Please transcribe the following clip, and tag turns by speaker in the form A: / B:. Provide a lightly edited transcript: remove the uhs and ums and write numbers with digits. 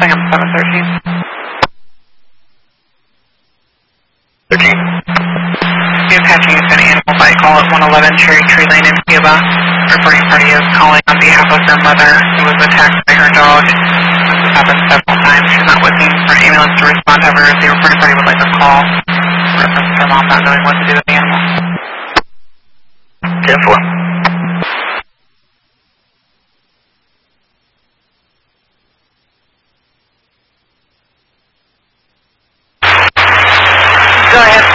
A: I'm 713.
B: 13.
A: The Apache is an animal bite call at 111 Cherry Tree Lane in Cuba. Reporting party is calling on behalf of their mother who was attacked by her dog. This has happened several times. She's not looking for an ambulance to respond to her. The reporting party would like to call reference to her mom not knowing what to do with the animal.
B: 10-4.
A: Go ahead.